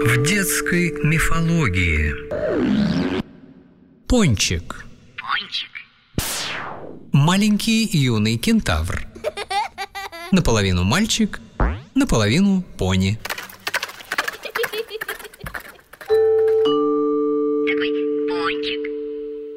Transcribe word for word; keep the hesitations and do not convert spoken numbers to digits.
В детской мифологии. Пончик. Пончик. Маленький юный кентавр. Наполовину мальчик, наполовину пони.